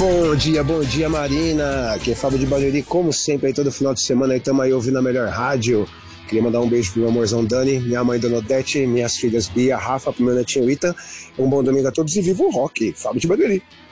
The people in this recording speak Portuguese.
Bom dia Marina, aqui é Fábio de Barueri, como sempre aí todo final de semana aí estamos aí ouvindo a melhor rádio. Queria mandar um beijo pro meu amorzão Dani, minha mãe Dona Odete, minhas filhas Bia, Rafa, pro meu netinho Ita. Um bom domingo a todos e viva o rock, Fábio de Barueri.